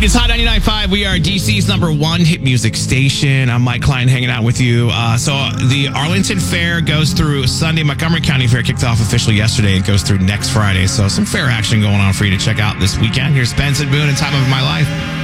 It is Hot 99.5. We are DC's #1 hit music station. I'm Mike Klein hanging out with you. So the Arlington Fair goes through Sunday. Montgomery County Fair kicked off officially yesterday. It goes through next Friday. So some fair action going on for you to check out this weekend. Here's Benson Boone and Time of My Life.